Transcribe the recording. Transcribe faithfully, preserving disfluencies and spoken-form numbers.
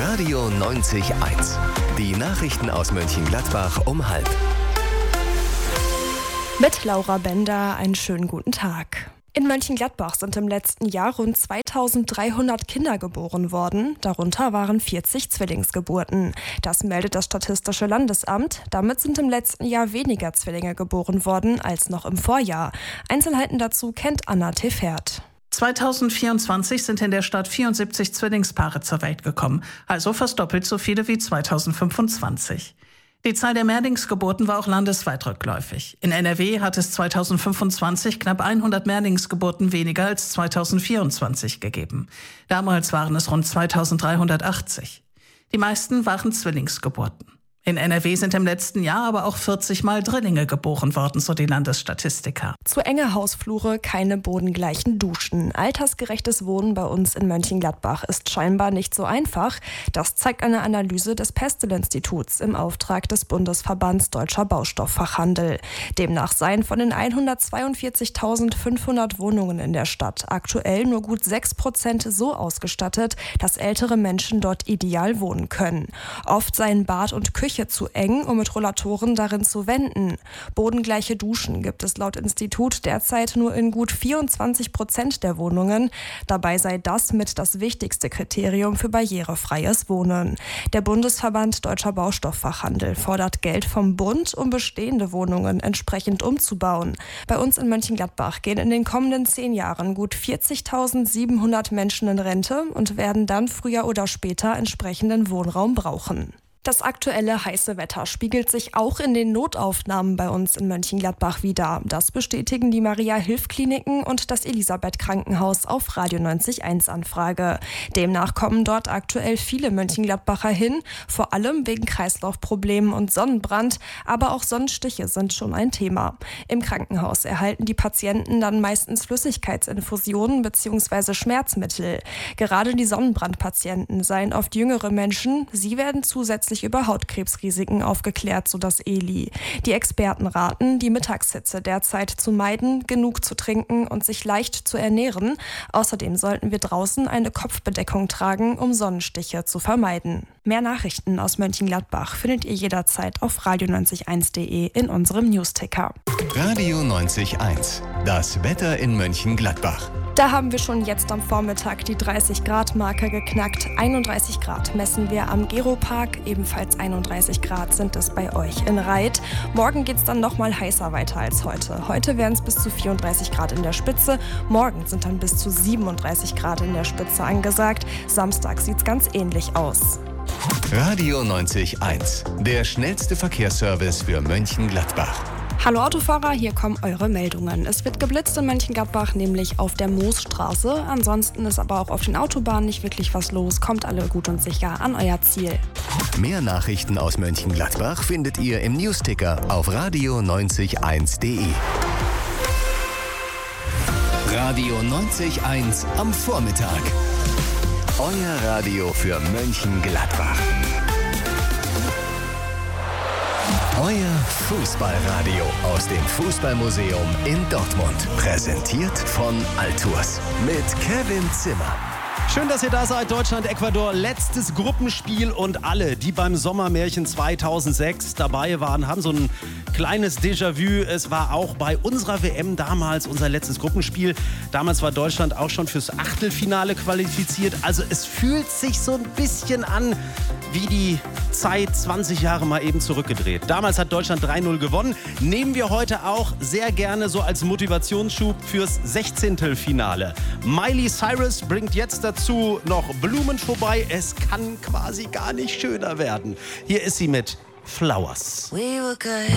Radio neunzig eins. Die Nachrichten aus Mönchengladbach um halb. Mit Laura Bender einen schönen guten Tag. In Mönchengladbach sind im letzten Jahr rund zweitausenddreihundert Kinder geboren worden. Darunter waren vierzig Zwillingsgeburten. Das meldet das Statistische Landesamt. Damit sind im letzten Jahr weniger Zwillinge geboren worden als noch im Vorjahr. Einzelheiten dazu kennt Anna Tefert. zweitausendvierundzwanzig sind in der Stadt vierundsiebzig Zwillingspaare zur Welt gekommen, also fast doppelt so viele wie zweitausendfünfundzwanzig. Die Zahl der Mehrlingsgeburten war auch landesweit rückläufig. In N R W hat es zweitausendfünfundzwanzig knapp hundert Mehrlingsgeburten weniger als zweitausendvierundzwanzig gegeben. Damals waren es rund zweitausenddreihundertachtzig. Die meisten waren Zwillingsgeburten. In N R W sind im letzten Jahr aber auch vierzig Mal Drillinge geboren worden, so die Landesstatistiker. Zu enge Hausflure, keine bodengleichen Duschen. Altersgerechtes Wohnen bei uns in Mönchengladbach ist scheinbar nicht so einfach. Das zeigt eine Analyse des Pestel-Instituts im Auftrag des Bundesverbands Deutscher Baustofffachhandel. Demnach seien von den hundertzweiundvierzigtausendfünfhundert Wohnungen in der Stadt aktuell nur gut sechs Prozent so ausgestattet, dass ältere Menschen dort ideal wohnen können. Oft seien Bad und Küche zu eng, um mit Rollatoren darin zu wenden. Bodengleiche Duschen gibt es laut Institut derzeit nur in gut vierundzwanzig Prozent der Wohnungen. Dabei sei das mit das wichtigste Kriterium für barrierefreies Wohnen. Der Bundesverband Deutscher Baustofffachhandel fordert Geld vom Bund, um bestehende Wohnungen entsprechend umzubauen. Bei uns in Mönchengladbach gehen in den kommenden zehn Jahren gut vierzigtausendsiebenhundert Menschen in Rente und werden dann früher oder später entsprechenden Wohnraum brauchen. Das aktuelle heiße Wetter spiegelt sich auch in den Notaufnahmen bei uns in Mönchengladbach wider. Das bestätigen die Maria-Hilf-Kliniken und das Elisabeth-Krankenhaus auf Radio neunzig eins Anfrage. Demnach kommen dort aktuell viele Mönchengladbacher hin, vor allem wegen Kreislaufproblemen und Sonnenbrand, aber auch Sonnenstiche sind schon ein Thema. Im Krankenhaus erhalten die Patienten dann meistens Flüssigkeitsinfusionen bzw. Schmerzmittel. Gerade die Sonnenbrandpatienten seien oft jüngere Menschen, sie werden zusätzlich über Hautkrebsrisiken aufgeklärt, so das Eli. Die Experten raten, die Mittagshitze derzeit zu meiden, genug zu trinken und sich leicht zu ernähren. Außerdem sollten wir draußen eine Kopfbedeckung tragen, um Sonnenstiche zu vermeiden. Mehr Nachrichten aus Mönchengladbach findet ihr jederzeit auf radio neunzig eins punkt de in unserem Newsticker. Radio neunzig eins. Das Wetter in Mönchengladbach. Da haben wir schon jetzt am Vormittag die dreißig Grad Marke geknackt. einunddreißig Grad messen wir am Geropark. Ebenfalls einunddreißig Grad sind es bei euch in Reit. Morgen geht es dann noch mal heißer weiter als heute. Heute wären es bis zu vierunddreißig Grad in der Spitze. Morgen sind dann bis zu siebenunddreißig Grad in der Spitze angesagt. Samstag sieht es ganz ähnlich aus. Radio neunzig eins. Der schnellste Verkehrsservice für Mönchengladbach. Hallo Autofahrer, hier kommen eure Meldungen. Es wird geblitzt in Mönchengladbach, nämlich auf der Moosstraße. Ansonsten ist aber auch auf den Autobahnen nicht wirklich was los. Kommt alle gut und sicher an euer Ziel. Mehr Nachrichten aus Mönchengladbach findet ihr im Newsticker auf radio neunzig eins punkt de. Radio neunzig eins am Vormittag. Euer Radio für Mönchengladbach. Euer Fußballradio aus dem Fußballmuseum in Dortmund. Präsentiert von Altours mit Kevin Zimmer. Schön, dass ihr da seid. Deutschland, Ecuador, letztes Gruppenspiel und alle, die beim Sommermärchen zweitausendsechs dabei waren, haben so ein kleines Déjà-vu. Es war auch bei unserer W M damals unser letztes Gruppenspiel. Damals war Deutschland auch schon fürs Achtelfinale qualifiziert. Also es fühlt sich so ein bisschen an wie die Zeit zwanzig Jahre mal eben zurückgedreht. Damals hat Deutschland drei null gewonnen. Nehmen wir heute auch sehr gerne so als Motivationsschub fürs Sechzehntelfinale. Miley Cyrus bringt jetzt dazu noch Blumen vorbei. Es kann quasi gar nicht schöner werden. Hier ist sie mit Flowers. We were good.